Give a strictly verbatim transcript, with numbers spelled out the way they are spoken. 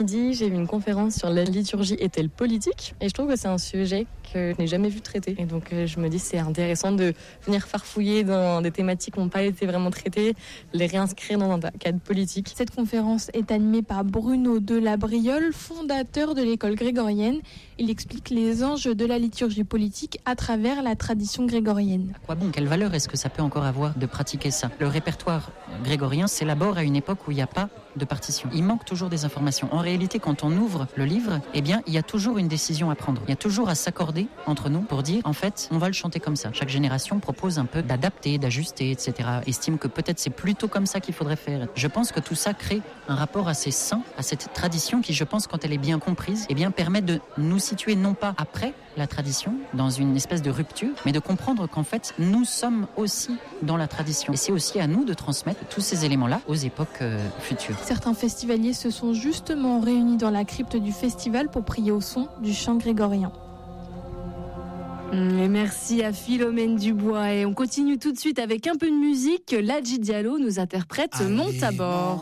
J'ai eu une conférence sur la liturgie est-elle politique et je trouve que c'est un sujet que je n'ai jamais vu traiter. Et donc je me dis c'est intéressant de venir farfouiller dans des thématiques qui n'ont pas été vraiment traitées, les réinscrire dans un cadre politique. Cette conférence est animée par Bruno Delabriole, fondateur de l'école grégorienne. Il explique les enjeux de la liturgie politique à travers la tradition grégorienne. À quoi bon, quelle valeur est-ce que ça peut encore avoir de pratiquer ça ? Le répertoire grégorien s'élabore à une époque où il n'y a pas de partition. Il manque toujours des informations. En réalité, quand on ouvre le livre, eh bien, il y a toujours une décision à prendre. Il y a toujours à s'accorder entre nous pour dire, en fait, on va le chanter comme ça. Chaque génération propose un peu d'adapter, d'ajuster, et cetera. Estime que peut-être c'est plutôt comme ça qu'il faudrait faire. Je pense que tout ça crée un rapport assez sain à cette tradition qui, je pense, quand elle est bien comprise, eh bien, permet de nous situer non pas après la tradition, dans une espèce de rupture, mais de comprendre qu'en fait, nous sommes aussi dans la tradition. Et c'est aussi à nous de transmettre tous ces éléments-là aux époques euh, futures. Certains festivaliers se sont justement réunis dans la crypte du festival pour prier au son du chant grégorien. Et merci à Philomène Dubois. Et on continue tout de suite avec un peu de musique. Ladji Diallo nous interprète Monte à bord.